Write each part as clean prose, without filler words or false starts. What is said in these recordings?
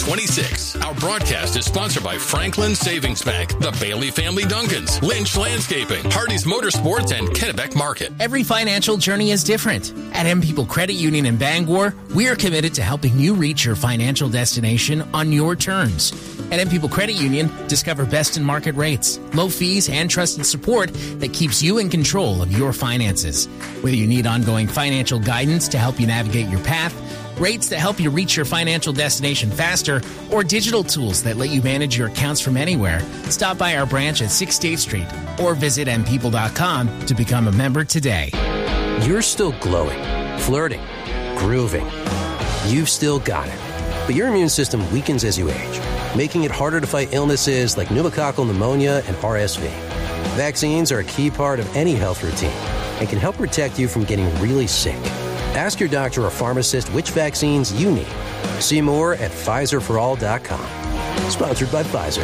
26. Our broadcast is sponsored by Franklin Savings Bank, the Bailey Family Duncans, Lynch Landscaping, Hardy's Motorsports, and Kennebec Market. Every financial journey is different. At M People Credit Union in Bangor, we are committed to helping you reach your financial destination on your terms. At M People Credit Union, discover best-in-market rates, low fees, and trusted support that keeps you in control of your finances. Whether you need ongoing financial guidance to help you navigate your path, rates that help you reach your financial destination faster, or digital tools that let you manage your accounts from anywhere, stop by our branch at 6th State Street or visit mpeople.com to become a member today. You're still glowing, flirting, grooving. You've still got it. But your immune system weakens as you age, making it harder to fight illnesses like pneumococcal pneumonia and RSV. Vaccines are a key part of any health routine and can help protect you from getting really sick. Ask your doctor or pharmacist which vaccines you need. See more at PfizerForAll.com. Sponsored by Pfizer.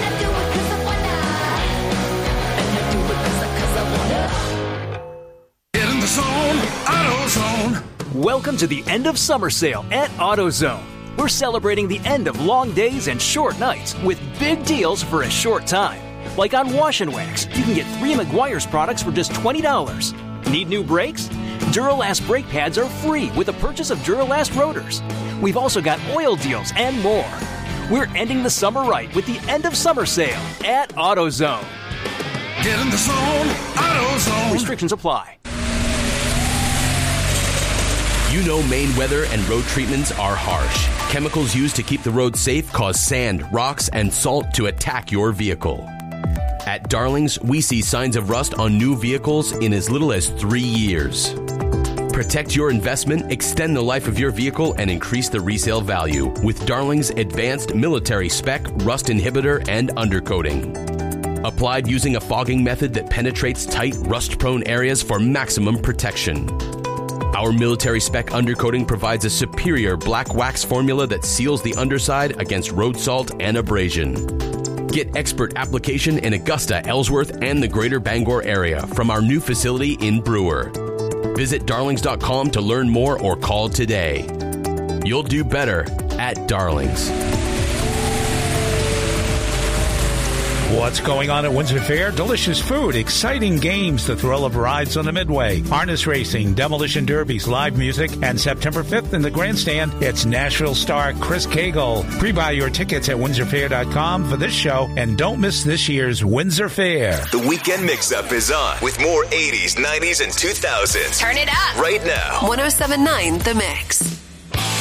Get in the zone, AutoZone. Welcome to the end of summer sale at AutoZone. We're celebrating the end of long days and short nights with big deals for a short time. Like on Wash and Wax, you can get 3 Meguiar's products for just $20. Need new brakes? Duralast brake pads are free with the purchase of Duralast rotors. We've also got oil deals and more. We're ending the summer right with the end of summer sale at AutoZone. Get in the zone, AutoZone. Restrictions apply. You know Maine weather and road treatments are harsh. Chemicals used to keep the road safe cause sand, rocks, and salt to attack your vehicle. At Darlings, we see signs of rust on new vehicles in as little as 3 years. Protect your investment, extend the life of your vehicle, and increase the resale value with Darling's advanced military spec rust inhibitor and undercoating. Applied using a fogging method that penetrates tight, rust-prone areas for maximum protection. Our military spec undercoating provides a superior black wax formula that seals the underside against road salt and abrasion. Get expert application in Augusta, Ellsworth, and the greater Bangor area from our new facility in Brewer. Visit darlings.com to learn more or call today. You'll do better at Darlings. What's going on at Windsor Fair? Delicious food, exciting games, the thrill of rides on the Midway, harness racing, demolition derbies, live music, and September 5th in the grandstand, it's Nashville star Chris Cagle. Pre-buy your tickets at windsorfair.com for this show, and don't miss this year's Windsor Fair. The Weekend Mix-Up is on with more 80s, 90s, and 2000s. Turn it up. Right now. 107.9 The Mix.